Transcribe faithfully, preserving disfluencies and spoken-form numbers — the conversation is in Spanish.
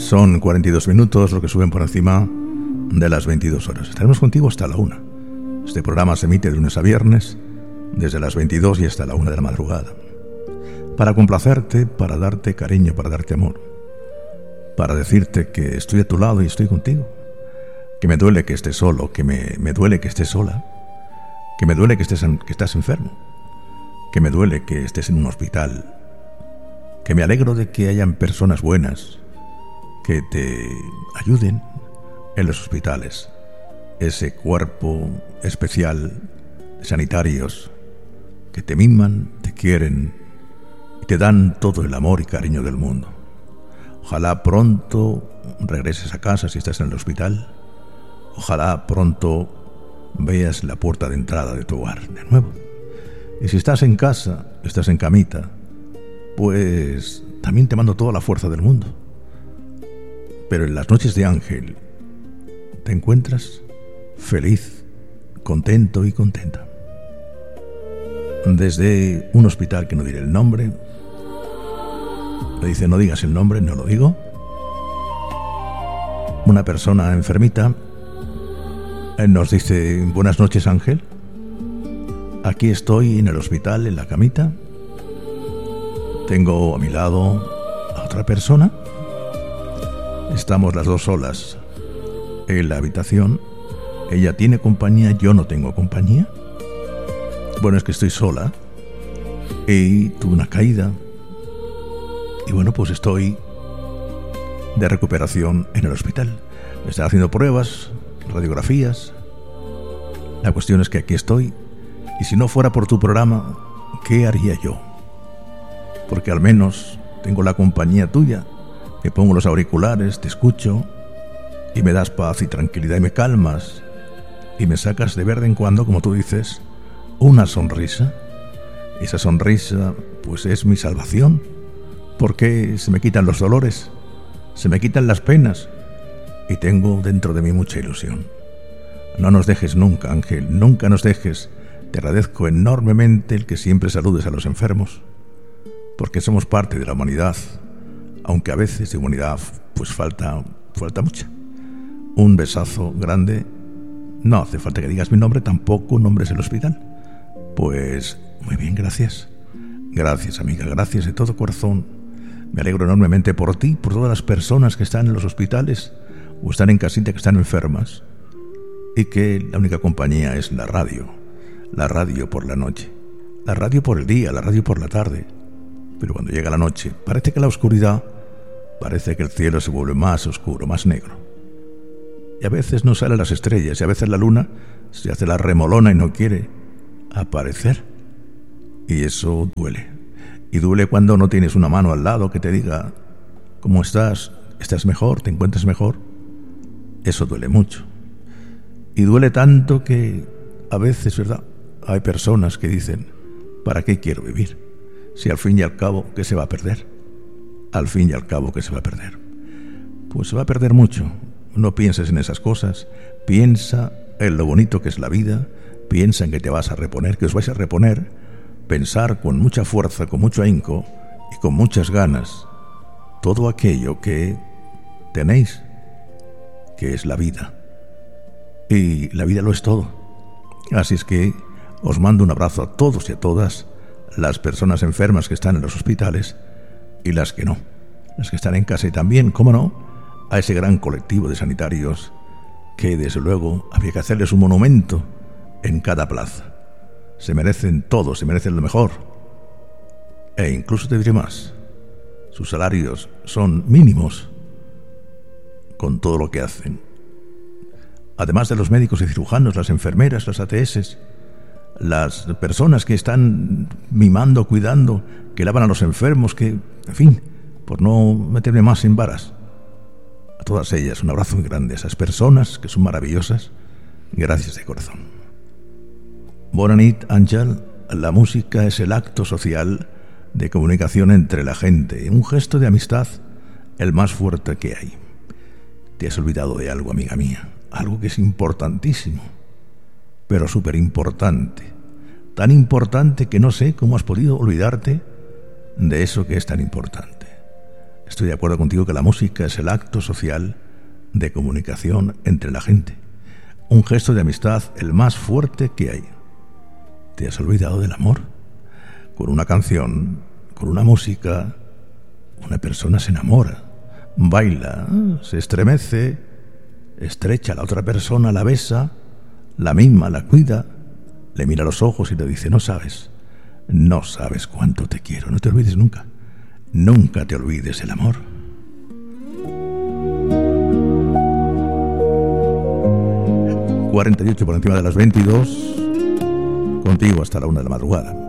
Son cuarenta y dos minutos lo que suben por encima de las veintidós horas. Estaremos contigo hasta la una. Este programa se emite de lunes a viernes, desde las veintidós y hasta la una de la madrugada. Para complacerte, para darte cariño, para darte amor. Para decirte que estoy a tu lado y estoy contigo. Que me duele que estés solo, que me, me duele que estés sola. Que me duele que, estés en, que estás enfermo. Que me duele que estés en un hospital. Que me alegro de que hayan personas buenas que te ayuden en los hospitales. Ese cuerpo especial de sanitarios que te miman, te quieren y te dan todo el amor y cariño del mundo. Ojalá pronto regreses a casa si estás en el hospital. Ojalá pronto veas la puerta de entrada de tu hogar de nuevo. Y si estás en casa, estás en camita, pues también te mando toda la fuerza del mundo. Pero en las noches de ángel te encuentras feliz, contento y contenta. Desde un hospital que no diré el nombre, le dice no digas el nombre, no lo digo. Una persona enfermita nos dice buenas noches Ángel, aquí estoy en el hospital en la camita, tengo a mi lado a otra persona. Estamos las dos solas en la habitación. Ella tiene compañía, yo no tengo compañía. Bueno, es que estoy sola y tuve una caída. Y bueno, pues estoy de recuperación en el hospital. Me están haciendo pruebas, radiografías. La cuestión es que aquí estoy. Y si no fuera por tu programa, ¿qué haría yo? Porque al menos tengo la compañía tuya. Me pongo los auriculares, te escucho y me das paz y tranquilidad y me calmas y me sacas de vez en cuando, como tú dices, una sonrisa. Esa sonrisa pues es mi salvación, porque se me quitan los dolores, se me quitan las penas y tengo dentro de mí mucha ilusión. No nos dejes nunca, Ángel, nunca nos dejes. Te agradezco enormemente el que siempre saludes a los enfermos, porque somos parte de la humanidad. Aunque a veces de humanidad pues falta, falta mucha. Un besazo grande. No hace falta que digas mi nombre, tampoco nombres el hospital. Pues muy bien, gracias. Gracias, amiga, gracias de todo corazón. Me alegro enormemente por ti, por todas las personas que están en los hospitales o están en casita, que están enfermas. Y que la única compañía es la radio. La radio por la noche. La radio por el día, la radio por la tarde. Pero cuando llega la noche, parece que la oscuridad, parece que el cielo se vuelve más oscuro, más negro. Y a veces no salen las estrellas, y a veces la luna se hace la remolona y no quiere aparecer. Y eso duele. Y duele cuando no tienes una mano al lado que te diga ¿cómo estás? ¿Estás mejor? ¿Te encuentras mejor? Eso duele mucho. Y duele tanto que a veces, ¿verdad?, hay personas que dicen ¿para qué quiero vivir? Si al fin y al cabo, ¿qué se va a perder? Al fin y al cabo, ¿qué se va a perder? Pues se va a perder mucho. No pienses en esas cosas. Piensa en lo bonito que es la vida. Piensa en que te vas a reponer, que os vais a reponer. Pensar con mucha fuerza, con mucho ahínco y con muchas ganas todo aquello que tenéis, que es la vida. Y la vida lo es todo. Así es que os mando un abrazo a todos y a todas las personas enfermas que están en los hospitales y las que no, las que están en casa, y también, cómo no, a ese gran colectivo de sanitarios que desde luego había que hacerles un monumento en cada plaza. Se merecen todo, se merecen lo mejor. E incluso te diré más, sus salarios son mínimos con todo lo que hacen. Además de los médicos y cirujanos, las enfermeras, las A T S, las personas que están mimando, cuidando, que lavan a los enfermos, que, en fin, por no meterme más en varas. A todas ellas, un abrazo muy grande. A esas personas que son maravillosas, gracias de corazón. Bona nit, Ángel. La música es el acto social de comunicación entre la gente, un gesto de amistad, el más fuerte que hay. Te has olvidado de algo, amiga mía, algo que es importantísimo, pero súper importante, tan importante que no sé cómo has podido olvidarte de eso que es tan importante. Estoy de acuerdo contigo que la música es el acto social de comunicación entre la gente. Un gesto de amistad el más fuerte que hay. ¿Te has olvidado del amor? Con una canción, con una música, una persona se enamora, baila, se estremece, estrecha a la otra persona, la besa, la mima, la cuida, le mira a los ojos y le dice: no sabes, no sabes cuánto te quiero. No te olvides nunca, nunca te olvides el amor. cuarenta y ocho por encima de las veintidós, contigo hasta la una de la madrugada.